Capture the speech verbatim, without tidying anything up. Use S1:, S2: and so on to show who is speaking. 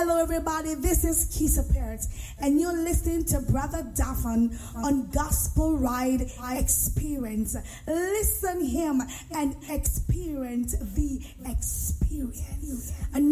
S1: Hello, everybody. This is Kisa Parrots, and you're listening to Brother Daphon on Gospel Ride Experience. Listen him and experience the experience.